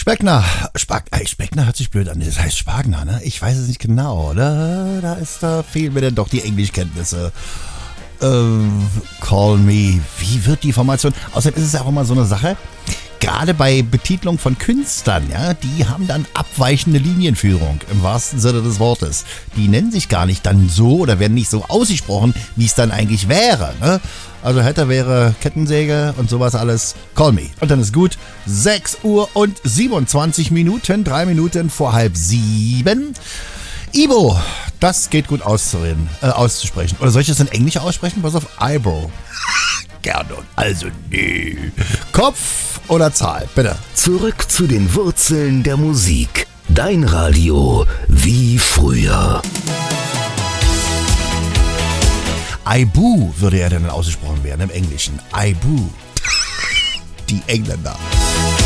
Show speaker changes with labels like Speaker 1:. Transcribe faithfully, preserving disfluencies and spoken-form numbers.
Speaker 1: Speckner. Spag, ey, Speckner hört sich blöd an. Das heißt Spagner, ne? Ich weiß es nicht genau, oder? Da ist, da fehlen mir denn doch die Englischkenntnisse. Äh, call me. Wie wird die Formation? Außerdem ist es ja auch immer so eine Sache. Gerade bei Betitlung von Künstlern, ja, die haben dann abweichende Linienführung, im wahrsten Sinne des Wortes. Die nennen sich gar nicht dann so oder werden nicht so ausgesprochen, wie es dann eigentlich wäre, ne? Also hätte, wäre, Kettensäge und sowas alles. Call me. Und dann ist gut. sechs Uhr und siebenundzwanzig Minuten, drei Minuten vor halb sieben. Ibo, das geht gut auszureden, äh, auszusprechen. Oder soll ich das in Englisch aussprechen? Pass auf, Eyebrow. Gerne. Also nee. Kopf oder Zahl, bitte.
Speaker 2: Zurück zu den Wurzeln der Musik. Dein Radio wie früher.
Speaker 1: Aibu würde ja dann ausgesprochen werden im Englischen. Aibu. Die Engländer.